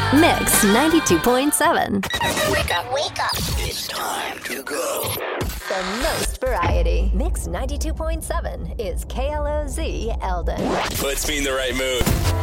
Mix 92.7. Wake up, wake up. It's time to go. The most variety. Mix 92.7 is KLOZ Eldon. Puts me in the right mood.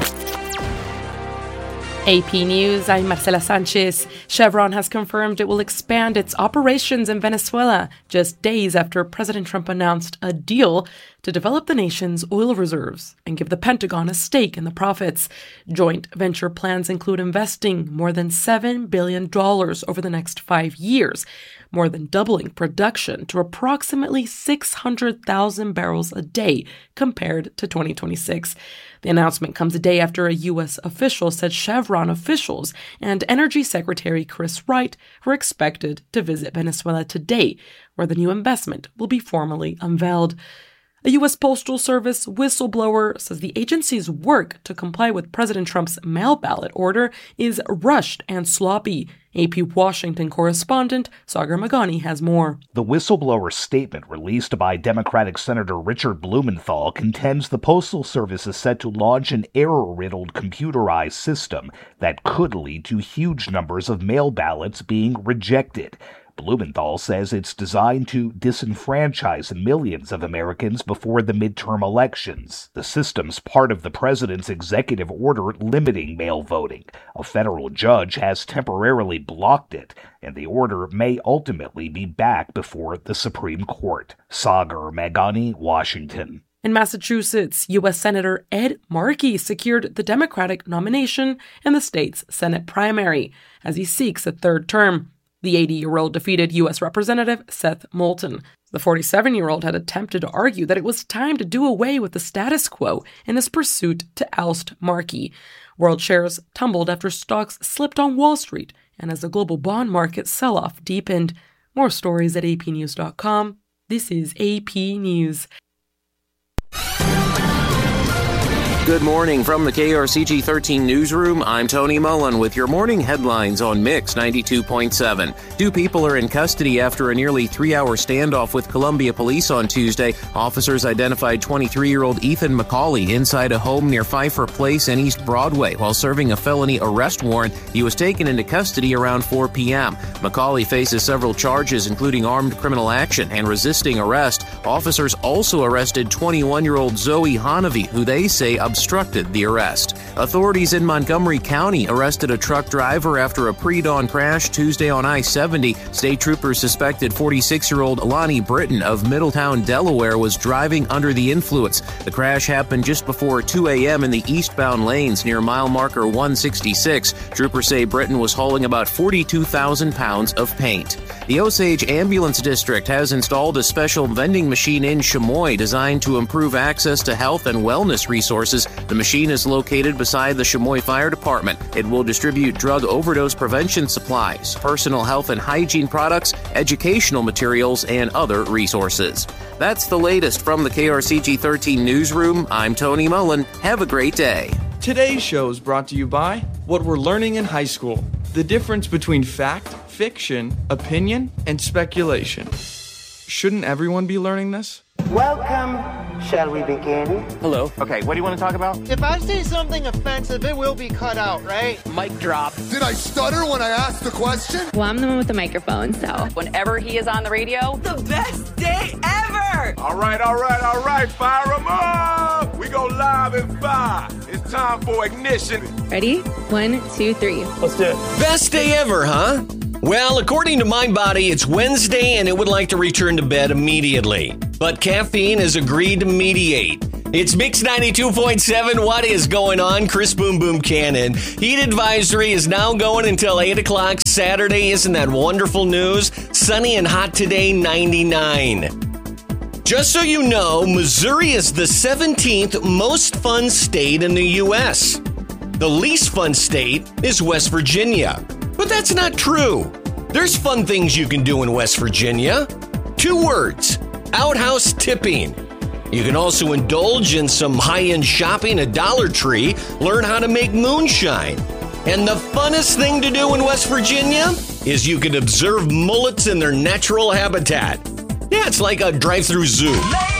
AP News, I'm Marcela Sanchez. Chevron has confirmed it will expand its operations in Venezuela just days after President Trump announced a deal to develop the nation's oil reserves and give the Pentagon a stake in the profits. Joint venture plans include investing more than $7 billion over the next 5 years, more than doubling production to approximately 600,000 barrels a day compared to 2026. The announcement comes a day after a U.S. official said Chevron officials and Energy Secretary Chris Wright were expected to visit Venezuela today, where the new investment will be formally unveiled. A U.S. Postal Service whistleblower says the agency's work to comply with President Trump's mail ballot order is rushed and sloppy. AP Washington correspondent Sagar Meghani has more. The whistleblower statement released by Democratic Senator Richard Blumenthal contends the Postal Service is set to launch an error-riddled computerized system that could lead to huge numbers of mail ballots being rejected. Blumenthal says it's designed to disenfranchise millions of Americans before the midterm elections. The system's part of the president's executive order limiting mail voting. A federal judge has temporarily blocked it, and the order may ultimately be back before the Supreme Court. Sagar Meghani, Washington. In Massachusetts, U.S. Senator Ed Markey secured the Democratic nomination in the state's Senate primary as he seeks a third term. The 80-year-old defeated U.S. Representative Seth Moulton. The 47-year-old had attempted to argue that it was time to do away with the status quo in his pursuit to oust Markey. World shares tumbled after stocks slipped on Wall Street and as the global bond market sell-off deepened. More stories at apnews.com. This is AP News. Good morning from the KRCG 13 newsroom. I'm Tony Mullen with your morning headlines on Mix 92.7. 2 people are in custody after a nearly 3-hour standoff with Columbia Police on Tuesday. Officers identified 23-year-old Ethan McCauley inside a home near Pfeiffer Place and East Broadway. While serving a felony arrest warrant, he was taken into custody around 4 p.m. McCauley faces several charges, including armed criminal action and resisting arrest. Officers also arrested 21-year-old Zoe Hanavy, who they say obstructed the arrest. Authorities in Montgomery County arrested a truck driver after a pre-dawn crash Tuesday on I-70. State troopers suspected 46-year-old Lonnie Britton of Middletown, Delaware, was driving under the influence. The crash happened just before 2 a.m. in the eastbound lanes near mile marker 166. Troopers say Britton was hauling about 42,000 pounds of paint. The Osage Ambulance District has installed a special vending machine in Chamois designed to improve access to health and wellness resources. The machine is located beside the Chamois Fire Department. It will distribute drug overdose prevention supplies, personal health and hygiene products, educational materials, and other resources. That's the latest from the KRCG 13 newsroom. I'm Tony Mullen. Have a great day. Today's show is brought to you by what we're learning in high school. The difference between fact, fiction, opinion, and speculation. Shouldn't everyone be learning this? Welcome. Shall we begin? Hello. Okay, what do you want to talk about? If I say something offensive, it will be cut out, right? Mic drop. Did I stutter when I asked the question? Well, I'm the one with the microphone, so. Whenever he is on the radio, the best day ever! All right, fire them up! We go live in 5. It's time for ignition. Ready? 1, 2, 3. Let's do it. Best day ever, huh? Well, according to MindBody, it's Wednesday and it would like to return to bed immediately. But caffeine has agreed to mediate. It's Mix 92.7. What is going on? Chris Boom Boom Cannon. Heat advisory is now going until 8 o'clock Saturday. Isn't that wonderful news? Sunny and hot today, 99. Just so you know, Missouri is the 17th most fun state in the U.S. The least fun state is West Virginia. But that's not true. There's fun things you can do in West Virginia. 2 words, outhouse tipping. You can also indulge in some high-end shopping at Dollar Tree, learn how to make moonshine. And the funnest thing to do in West Virginia is you can observe mullets in their natural habitat. Yeah, it's like a drive-through zoo.